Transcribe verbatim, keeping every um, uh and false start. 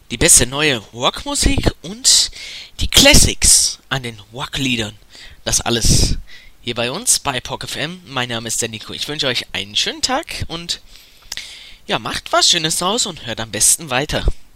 Die beste neue Rockmusik und die Classics an den Rockliedern. Das alles hier bei uns bei P O C F M. Mein Name ist der Nico. Ich wünsche euch einen schönen Tag und ja, macht was Schönes draus und hört am besten weiter.